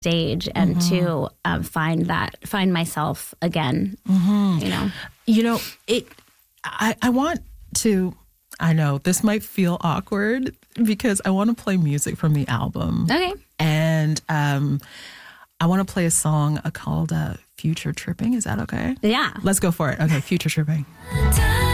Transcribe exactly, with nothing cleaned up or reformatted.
stage and mm-hmm. to um, find that, find myself again, mm-hmm. you know. You know, it. I, I want to, I know this might feel awkward because I want to play music from the album. Okay. And um, I want to play a song called uh, Future Tripping. Is that okay? Yeah. Let's go for it. Okay, Future Tripping.